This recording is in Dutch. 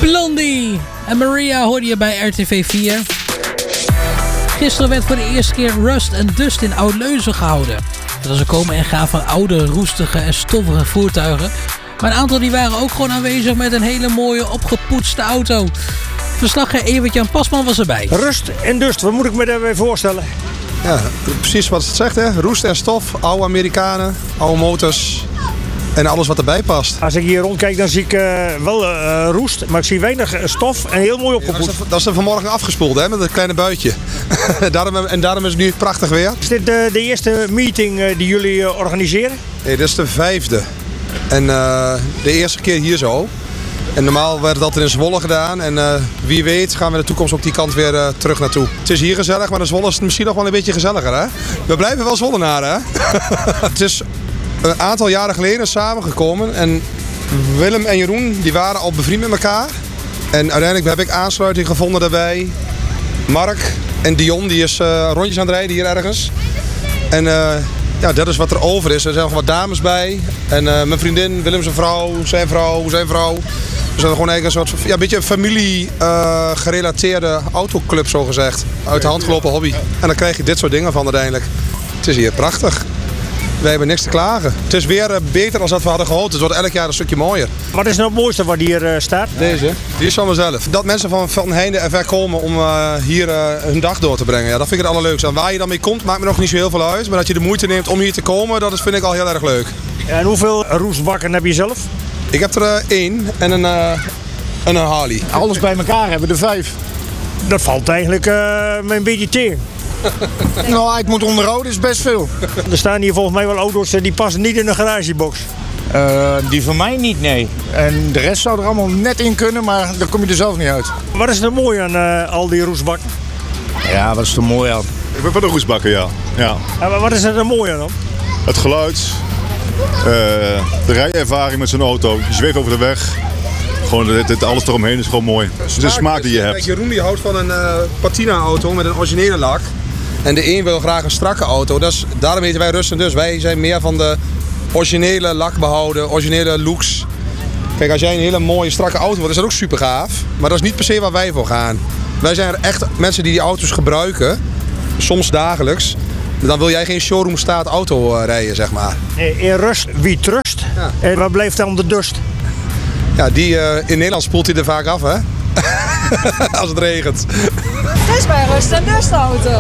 Blondie en Maria hoorde je bij RTV 4. Gisteren werd voor de eerste keer Rust and Dust in Oud-Leusden gehouden. Dat was een komen en gaan van oude, roestige en stoffige voertuigen. Maar een aantal die waren ook gewoon aanwezig met een hele mooie opgepoetste auto. Verslaggever Evert-Jan Pasman was erbij. Rust en Dust, wat moet ik me daarbij voorstellen? Ja, precies wat het zegt, hè. Roest en stof, oude Amerikanen, oude motors en alles wat erbij past. Als ik hier rondkijk, dan zie ik wel roest, maar ik zie weinig stof en heel mooi opgepoetst. Ja, dat is er vanmorgen afgespoeld, hè, met een kleine buitje. daarom is het nu prachtig weer. Is dit de eerste meeting die jullie organiseren? Nee, dit is de 5e. En de eerste keer hier zo. En normaal werd het altijd in Zwolle gedaan. En wie weet gaan we in de toekomst ook die kant weer terug naartoe. Het is hier gezellig, maar in Zwolle is het misschien nog wel een beetje gezelliger, hè? We blijven wel Zwollenaren, hè? Het is een aantal jaren geleden samengekomen. En Willem en Jeroen, die waren al bevriend met elkaar. En uiteindelijk heb ik aansluiting gevonden daarbij. Mark en Dion, die is rondjes aan het rijden hier ergens. En ja, dat is wat er over is. Er zijn nog wat dames bij. En mijn vriendin, Willem zijn vrouw, zijn vrouw. We zijn gewoon eigenlijk een soort, ja, een beetje een familie gerelateerde autoclub, zo gezegd. Uit de hand gelopen hobby. En dan krijg je dit soort dingen van uiteindelijk. Het is hier prachtig. Wij hebben niks te klagen. Het is weer beter dan dat we hadden gehoopt. Het wordt elk jaar een stukje mooier. Wat is nou het mooiste wat hier staat? Deze, die is van mezelf. Dat mensen van heinde en ver komen om hier hun dag door te brengen. Ja, dat vind ik het allerleukste. En waar je dan mee komt, maakt me nog niet zo heel veel uit. Maar dat je de moeite neemt om hier te komen, dat vind ik al heel erg leuk. En hoeveel roestbakken heb je zelf? Ik heb er 1 en een Harley. Alles bij elkaar hebben we er 5. Dat valt eigenlijk me een beetje tegen. Nou, het moet onderhouden, is best veel. Er staan hier volgens mij wel auto's die passen niet in een garagebox. Die van mij niet, nee. En de rest zou er allemaal net in kunnen, maar daar kom je er zelf niet uit. Wat is er mooi aan al die roestbakken? Ja, wat is er mooi aan? Ik ben van de roestbakken, ja. En wat is er mooi aan dan? Het geluid, de rijervaring met zo'n auto, je zweeft over de weg. Gewoon alles eromheen is gewoon mooi. De smaak die je hebt. Jeroen die houdt van een patina-auto met een originele lak. En de een wil graag een strakke auto. Daarom heten wij Rust en Dus. Wij zijn meer van de originele lak behouden, originele looks. Kijk, als jij een hele mooie strakke auto wilt, is dat ook super gaaf. Maar dat is niet per se waar wij voor gaan. Wij zijn er echt mensen die auto's gebruiken, soms dagelijks. Dan wil jij geen showroom-staat auto rijden, zeg maar. In Rust wie trust. Ja. En waar blijft dan de dust? Ja, in Nederland spoelt hij er vaak af, hè? Als het regent. Het is bij Rust en Dust auto.